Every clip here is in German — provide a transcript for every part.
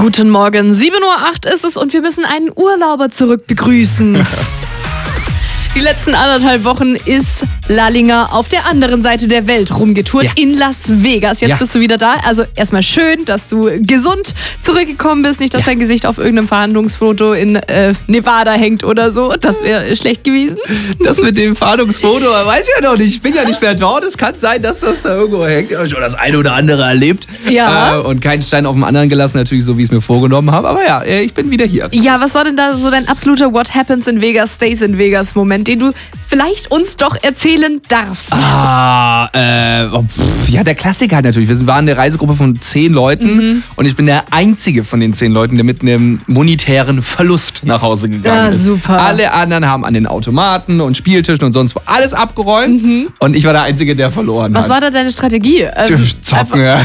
Guten Morgen, 7:08 Uhr ist es und wir müssen einen Urlauber zurück begrüßen. Die letzten 1,5 Wochen ist Lallinger auf der anderen Seite der Welt rumgetourt, in Las Vegas. Jetzt bist du wieder da. Also erstmal schön, dass du gesund zurückgekommen bist. Nicht, dass dein Gesicht auf irgendeinem Verhandlungsfoto in Nevada hängt oder so. Das wäre schlecht gewesen. Das mit dem Fahndungsfoto, weiß ich ja noch nicht. Ich bin ja nicht mehr dort. Es kann sein, dass das da irgendwo hängt. Ich habe schon das eine oder andere erlebt. Ja. Und keinen Stein auf dem anderen gelassen, natürlich so, wie ich es mir vorgenommen habe. Aber ja, ich bin wieder hier. Ja, was war denn da so dein absoluter What Happens in Vegas, Stays in Vegas Moment, den du vielleicht uns doch erzählen darfst? Ja, der Klassiker halt natürlich. Wir waren eine Reisegruppe von 10 Leuten und ich bin der einzige von den 10 Leuten, der mit einem monetären Verlust nach Hause gegangen ist. Super. Alle anderen haben an den Automaten und Spieltischen und sonst wo alles abgeräumt und ich war der Einzige, der verloren hat. Was war da deine Strategie? Zocken, ja.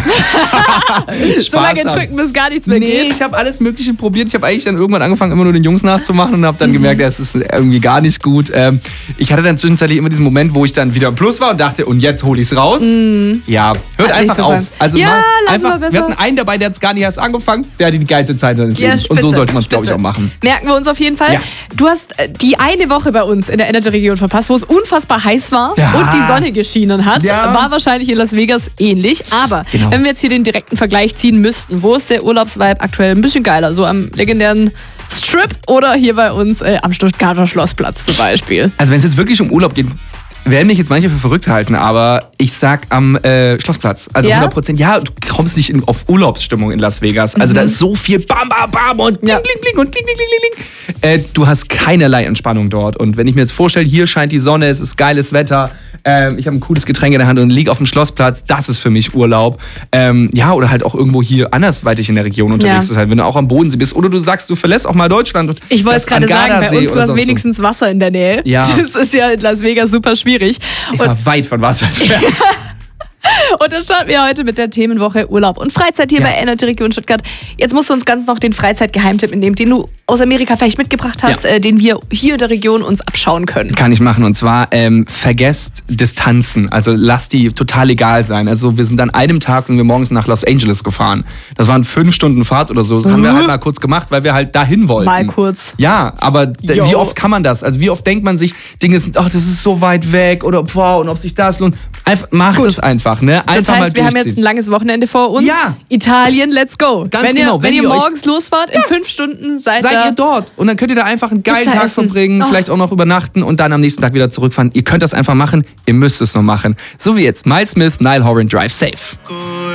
So lange drücken, bis gar nichts mehr geht? Ich habe alles Mögliche probiert. Ich habe eigentlich dann irgendwann angefangen, immer nur den Jungs nachzumachen und habe dann gemerkt, es ist irgendwie gar nicht gut. Ich hatte dann zwischenzeitlich immer diesen Moment, wo ich dann wieder im Plus war und dachte, und jetzt hole ich es raus. Ja, hört Hat einfach nicht so auf. Fall. Also Ja, lass mal einfach, besser. wir hatten einen dabei, der hat es gar nicht erst angefangen. Der hatte die geilste Zeit seines Lebens. Und so spitze, sollte man es, glaube ich, spitze. auch machen. Merken wir uns auf jeden Fall. Ja. Du hast die eine Woche bei uns in der Energy-Region verpasst, wo es unfassbar heiß war Ja. und die Sonne geschienen hat. Ja. War wahrscheinlich in Las Vegas ähnlich. Aber Genau. wenn wir jetzt hier den direkten Vergleich ziehen müssten, wo ist der Urlaubsvibe aktuell ein bisschen geiler? So am legendären Strip oder hier bei uns am Stuttgarter Schlossplatz zum Beispiel? Also wenn es jetzt wirklich um Urlaub geht, werden mich jetzt manche für verrückt halten, aber ich sag am Schlossplatz. Also Ja? 100%. Ja, du kommst nicht auf Urlaubsstimmung in Las Vegas. Also da ist so viel Bam, Bam, Bam und Bling, Bling, Bling und Bling, Bling, Bling, Bling. Du hast keinerlei Entspannung dort. Und wenn ich mir jetzt vorstelle, hier scheint die Sonne, es ist geiles Wetter, ich habe ein cooles Getränk in der Hand und liege auf dem Schlossplatz, das ist für mich Urlaub. Oder halt auch irgendwo hier andersweitig in der Region unterwegs ist. Halt, wenn du auch am Bodensee bist oder du sagst, du verlässt auch mal Deutschland. Und Ich wollte es gerade sagen, bei uns war es so. wenigstens Wasser in der Nähe. Ja. Das ist ja in Las Vegas super schwierig. Ich war weit von Wasser entfernt. Und dann starten wir heute mit der Themenwoche Urlaub und Freizeit hier bei Energy Region Stuttgart. Jetzt musst du uns ganz noch den Freizeitgeheimtipp nehmen, den du aus Amerika vielleicht mitgebracht hast, den wir hier in der Region uns abschauen können. Kann ich machen. Und zwar vergesst Distanzen. Also lasst die total egal sein. Also wir sind an einem Tag und wir morgens nach Los Angeles gefahren. Das waren 5 Stunden Fahrt oder so. Das haben wir halt mal kurz gemacht, weil wir halt dahin wollten. Mal kurz. Ja, aber wie oft kann man das? Also wie oft denkt man sich, Dinge sind, das ist so weit weg oder und ob sich das lohnt. Einfach, macht es einfach. Ne? Einfach Das heißt, wir haben jetzt ein langes Wochenende vor uns. Ja. Italien, let's go. Ganz genau. Wenn ihr morgens losfahrt, in 5 Stunden seid ihr dort. Und dann könnt ihr da einfach einen geilen Pizza Tag essen. verbringen, vielleicht auch noch übernachten und dann am nächsten Tag wieder zurückfahren. Ihr könnt das einfach machen. Ihr müsst es nur machen. So wie jetzt Miles Smith, Nile Horan, Drive Safe.